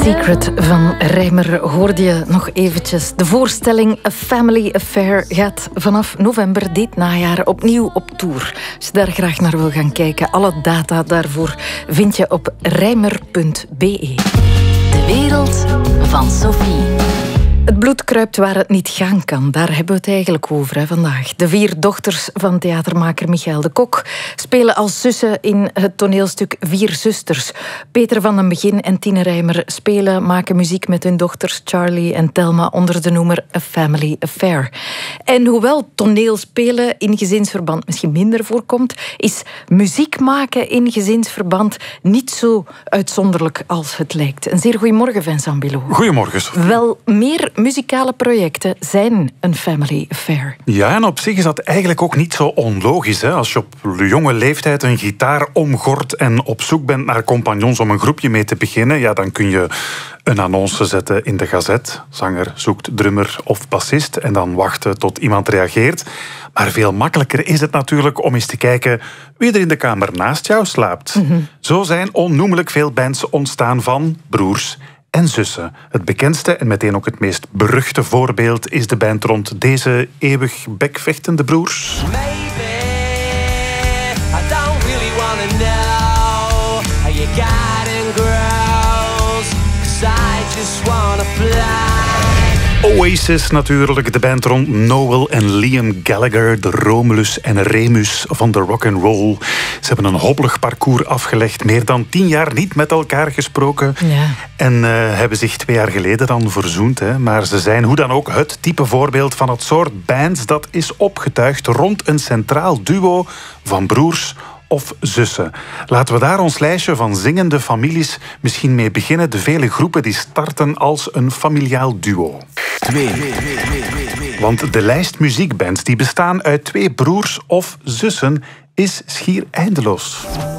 Secret van Reimer hoorde je nog eventjes. De voorstelling A Family Affair gaat vanaf november dit najaar opnieuw op tour. Als je daar graag naar wil gaan kijken, alle data daarvoor vind je op reimer.be. De wereld van Sophie. Het bloed kruipt waar het niet gaan kan. Daar hebben we het eigenlijk over vandaag. De 4 dochters van theatermaker Michael de Kok spelen als zussen in het toneelstuk 4 Zusters. Peter van den Begin en Tine Reimer maken muziek met hun dochters Charlie en Thelma onder de noemer A Family Affair. En hoewel toneelspelen in gezinsverband misschien minder voorkomt, is muziek maken in gezinsverband niet zo uitzonderlijk als het lijkt. Een zeer goedemorgen, Vincent Bilot. Goedemorgen, Sophie. Wel meer muzikale projecten zijn een family affair. Ja, en op zich is dat eigenlijk ook niet zo onlogisch. Hè? Als je op jonge leeftijd een gitaar omgort en op zoek bent naar compagnons om een groepje mee te beginnen, ja, dan kun je een annonce zetten in de gazet. Zanger zoekt drummer of bassist en dan wachten tot iemand reageert. Maar veel makkelijker is het natuurlijk om eens te kijken wie er in de kamer naast jou slaapt. Zo zijn onnoemelijk veel bands ontstaan van broers en zussen. Het bekendste en meteen ook het meest beruchte voorbeeld is de band rond deze eeuwig bekvechtende broers. Maybe I don't really wanna know how you got and grows, 'cause I just wanna fly. Oasis natuurlijk, de band rond Noel en Liam Gallagher, de Romulus en Remus van de rock'n'roll. Ze hebben een hobbelig parcours afgelegd, meer dan 10 jaar niet met elkaar gesproken. Ja. En hebben zich 2 jaar geleden dan verzoend. Hè. Maar ze zijn hoe dan ook het type voorbeeld van het soort bands dat is opgetuigd rond een centraal duo van broers of zussen. Laten we daar ons lijstje van zingende families misschien mee beginnen. De vele groepen die starten als een familiaal duo. 2. Want de lijst muziekbands die bestaan uit 2 broers of zussen is schier eindeloos.